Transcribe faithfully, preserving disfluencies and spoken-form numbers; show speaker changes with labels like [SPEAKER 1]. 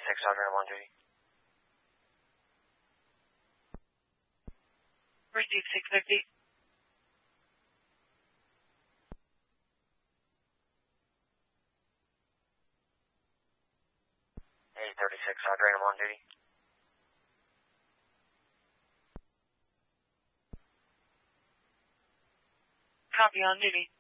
[SPEAKER 1] thirty-six, Andre, I'm on duty.
[SPEAKER 2] Receive six fifty.
[SPEAKER 1] Hey, thirty-six, Andre, I'm on duty.
[SPEAKER 2] Copy, on duty.